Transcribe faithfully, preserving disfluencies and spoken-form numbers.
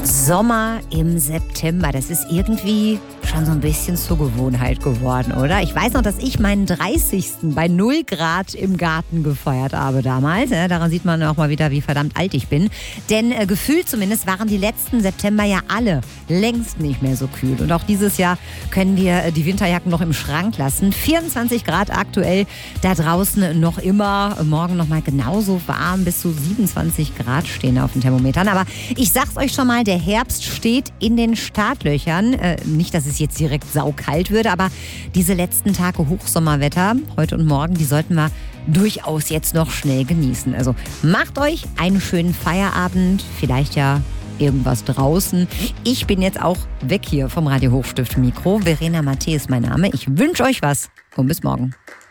Sommer im September, das ist irgendwie schon so ein bisschen zur Gewohnheit geworden, oder? Ich weiß noch, dass ich meinen dreißigsten bei null Grad im Garten gefeiert habe damals. Ja, daran sieht man auch mal wieder, wie verdammt alt ich bin. Denn äh, gefühlt zumindest waren die letzten September ja alle längst nicht mehr so kühl. Und auch dieses Jahr können wir äh, die Winterjacken noch im Schrank lassen. vierundzwanzig Grad aktuell, da draußen noch immer. Morgen noch mal genauso warm, bis zu siebenundzwanzig Grad stehen auf den Thermometern. Aber ich sag's euch schon mal, der Herbst steht in den Startlöchern. Äh, nicht, dass es jetzt direkt saukalt würde, aber diese letzten Tage Hochsommerwetter, heute und morgen, die sollten wir durchaus jetzt noch schnell genießen. Also macht euch einen schönen Feierabend, vielleicht ja irgendwas draußen. Ich bin jetzt auch weg hier vom Radio Hochstift Mikro. Verena Matthä ist mein Name. Ich wünsche euch was und bis morgen.